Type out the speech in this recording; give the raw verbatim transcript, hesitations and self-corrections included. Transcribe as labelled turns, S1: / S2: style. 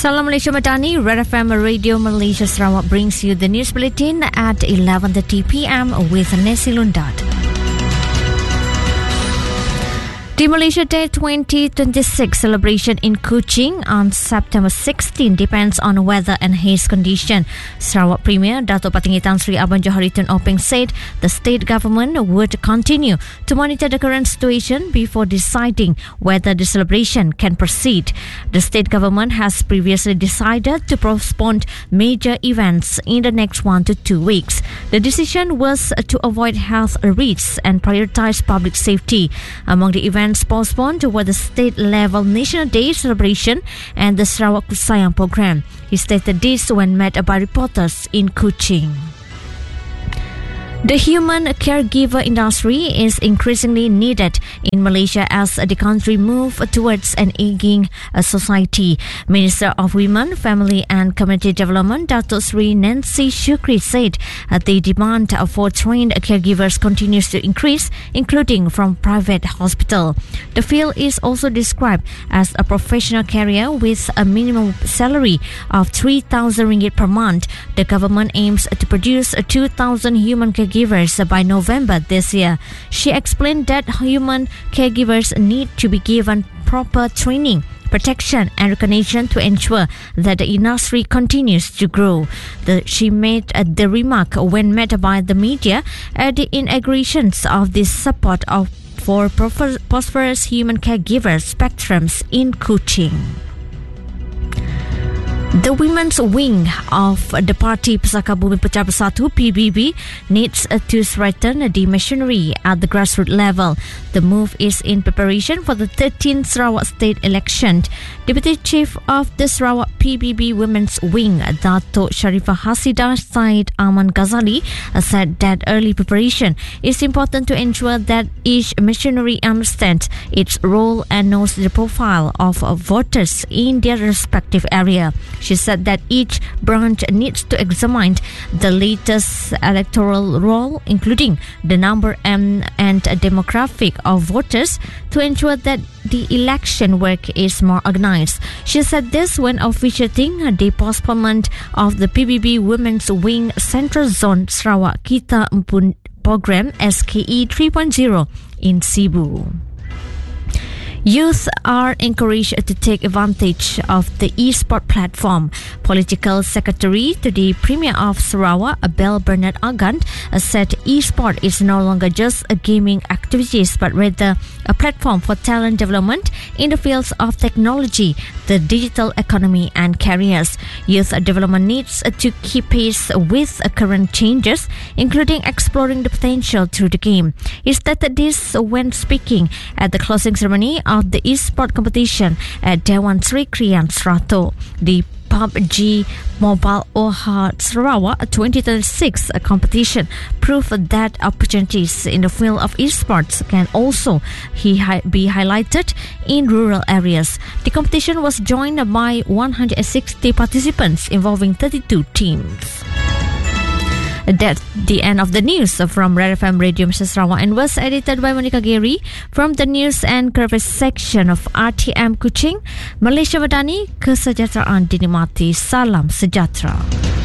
S1: Salam Malaysia Madani, Red F M Radio Malaysia Sarawak brings you the news bulletin at eleven thirty p m with Nessie Lundat. The Malaysia Day twenty twenty-six celebration in Kuching on September sixteenth depends on weather and haze condition. Sarawak Premier Datuk Patinggi Tan Sri Abang Johari Tun Openg said the state government would continue to monitor the current situation before deciding whether the celebration can proceed. The state government has previously decided to postpone major events in the next one to two weeks. The decision was to avoid health risks and prioritize public safety. Among the events postponed were the state-level National Day celebration and the Sarawak Ku Sayang program. He stated this when met by reporters in Kuching. The human caregiver industry is increasingly needed in Malaysia as the country moves towards an aging society. Minister of Women, Family and Community Development, Datuk Sri Nancy Shukri said the demand for trained caregivers continues to increase, including from private hospital. The field is also described as a professional career with a minimum salary of three thousand ringgit per month. The government aims to produce two thousand human caregivers by November this year. She explained that human caregivers need to be given proper training, protection and recognition to ensure that the industry continues to grow. The, she made uh, the remark when met by the media at the inaugurations of the support of for prosperous human caregivers spectrums in Kuching. The women's wing of the Parti Pusaka Bumi Pecah Bersatu P B B needs to strengthen the machinery at the grassroots level. The move is in preparation for the thirteenth Sarawak State election. Deputy Chief of the Sarawak P B B Women's Wing, Datuk Sharifah Hasidah Said Aman Ghazali, said that early preparation is important to ensure that each machinery understands its role and knows the profile of voters in their respective area. She said that each branch needs to examine the latest electoral roll, including the number and, and demographic of voters, to ensure that the election work is more organized. She said this when officiating the postponement of the P B B Women's Wing Central Zone Sarawak Kita Mpun program S K E three point oh in Cebu. Youth are encouraged to take advantage of the e-sport platform. Political Secretary to the Premier of Sarawak, Abel Bernard Agant, said e-sport is no longer just a gaming activities but rather a platform for talent development in the fields of technology, the digital economy and careers. Youth development needs to keep pace with current changes, including exploring the potential through the game. He stated this when speaking at the closing ceremony of the e-sport competition at Dewan Sri Krian Serato. The P U B G Mobile Ohad Sarawak twenty twenty-six competition proved that opportunities in the field of esports can also he hi- be highlighted in rural areas. The competition was joined by one hundred sixty participants involving thirty-two teams. That's the end of the news from Red F M Radio Malaysia Sarawak and was edited by Monica Gary from the news and current section of R T M Kuching. Malaysia Madani, kesejahteraan dinikmati. Salam sejahtera.